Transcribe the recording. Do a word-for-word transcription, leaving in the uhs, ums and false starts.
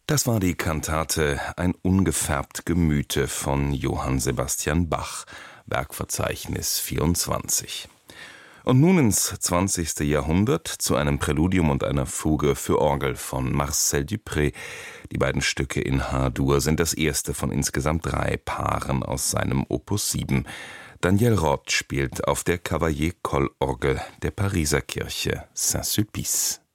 Das war die Kantate »Ein ungefärbt Gemüte« von Johann Sebastian Bach, Werkverzeichnis vierundzwanzig. Und nun ins zwanzigste Jahrhundert zu einem Präludium und einer Fuge für Orgel von Marcel Dupré. Die beiden Stücke in H-Dur sind das erste von insgesamt drei Paaren aus seinem Opus sieben. Daniel Roth spielt auf der Cavaillé-Coll-Orgel der Pariser Kirche Saint-Sulpice.